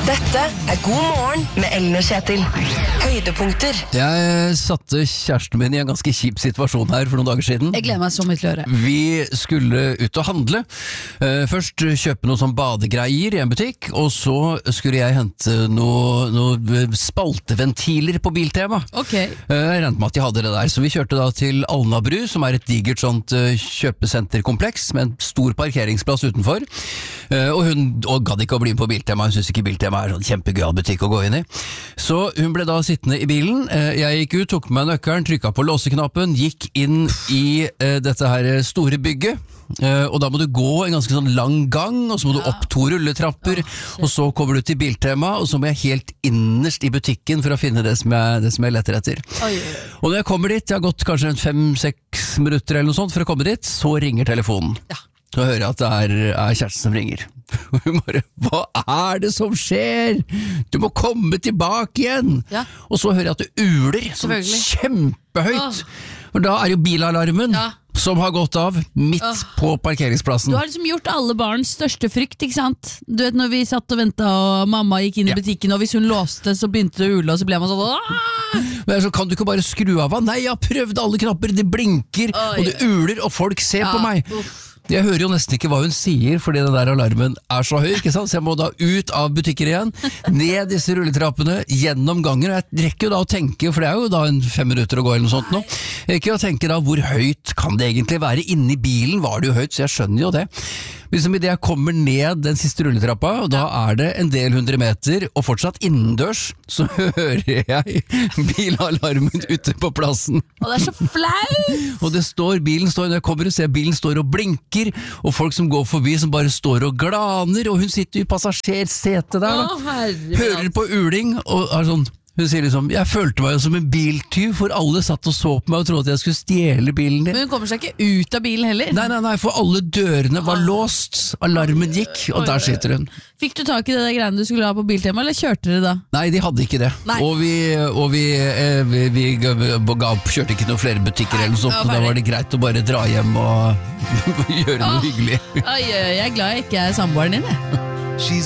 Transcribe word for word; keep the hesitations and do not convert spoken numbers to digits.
Dette er God morgen med Ellen og Kjetil. Høydepunkter. Jeg satte kjæresten min i en ganske kjip situasjon her for noen dager siden. Jeg gleder meg så mye til å høre. Vi skulle ut og handle. Først kjøpe noe sånn badegreier i en butikk, og så skulle jeg hente noe, noe spalteventiler på Biltema. Ok. Jeg regnet med at de hadde det der, så vi kjørte da til Alnabru, som er et digert sånt kjøpesenterkompleks med en stor parkeringsplass utenfor. Og hun og gadd ikke å bli med på Biltema, hun synes ikke Biltema er en sånn kjempegøyal butikk å gå inn i. Så hun ble da sittende i bilen, jeg gikk ut, tok med meg nøkkelen, trykket på låseknappen, gikk inn i uh, dette her store bygget, uh, og da må du gå en ganske sånn lang gang, og så må du opp to rulletrapper, og så kommer du til Biltema, og så må jeg helt innerst i butikken for å finne det som jeg, det som jeg leter etter. Oi. Og når jeg kommer dit, jeg har gått kanskje fem-seks minutter eller noe sånt for å komme dit, så ringer telefonen. Ja. Så hører jeg at det er, er kjæresten som ringer. Og hun bare, hva er det som skjer? Du må komme tilbake igjen! Ja. Og så hører jeg at det uler sånn kjempehøyt. Og da er jo bilalarmen Ja. som har gått av midt Åh. på parkeringsplassen. Du har liksom gjort alle barns største frykt, ikke sant? Du vet når vi satt og ventet og mamma gikk inn i Ja. butikken, og hvis hun låste så begynte det å ule, og så ble man sånn Aah! Men så kan du ikke bare skru av han? Nei, jeg har prøvd alle knapper, det blinker, Oi. og det uler, og folk ser Ja, på meg. uff. Jeg hører jo nesten ikke hva hun sier, fordi den der alarmen er så høy, ikke sant? Så jeg må da ut av butikker igjen, ned disse rulletrappene, gjennom gangen, og jeg rekker jo da å tenke, for det er jo da en fem minutter å gå eller noe sånt nå, jeg rekker jo å tenke da, hvor høyt kan det egentlig være? Inni bilen var det jo høyt, så jeg skjønner jo det. Liksom i det jeg kommer ned den siste rulletrappa, og da er det en del hundre meter, og fortsatt innendørs, så hører jeg bilalarmen ute på plassen. Og det er så flau! Og det står, bilen står, når jeg kommer og ser bilen står og blinker, og folk som går forbi som bare står og glaner, og hun sitter i passasjersetet der da, Å, herre hører på uling, og er sånn, hun sier liksom, jeg følte meg jo som en biltyv, for alle satt og så på meg og trodde at jeg skulle stjele bilen din. Men hun kommer seg ikke ut av bilen heller. Nei, nei, nei, for alle dørene var låst, alarmen gikk, og der sitter hun. Fikk du tak i det der greiene du skulle ha på Biltema, eller kjørte dere da? Nei, de hadde ikke det. Nei. Og vi, og vi, eh, vi, vi ga, ga, kjørte ikke noen flere butikker eller noe sånt, det var og da bare- var det greit å bare dra hjem og gjøre noe Åh. hyggelig. Oi, oi, jeg er glad jeg ikke er samboeren din, jeg.